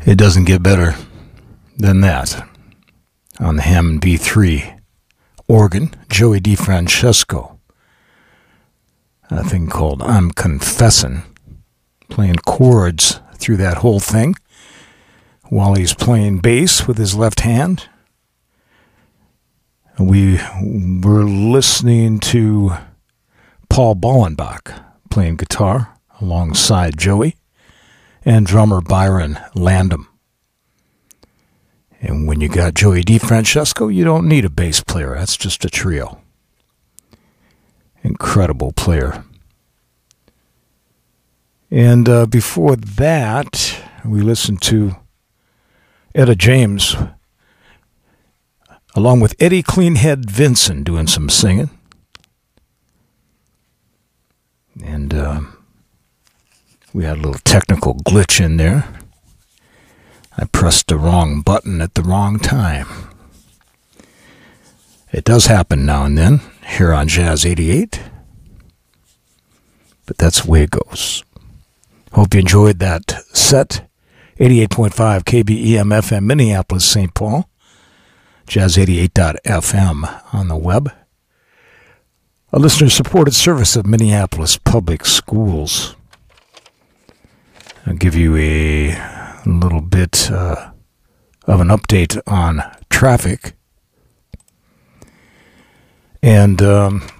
It doesn't get better than that. On the Hammond B3 organ, Joey DeFrancesco. A thing called I'm Confessin', playing chords through that whole thing while he's playing bass with his left hand. We were listening to Paul Ballenbach playing guitar alongside Joey and drummer Byron Landam. And when you got Joey DeFrancesco, you don't need a bass player. That's just a trio. Incredible player. And before that, we listened to Etta James, along with Eddie Cleanhead Vinson doing some singing. And we had a little technical glitch in there. I pressed the wrong button at the wrong time. It does happen now and then here on Jazz 88. But that's the way it goes. Hope you enjoyed that set. 88.5 KBEM FM Minneapolis, St. Paul. Jazz88.fm on the web. A listener-supported service of Minneapolis Public Schools. I'll give you a little bit of an update on traffic. And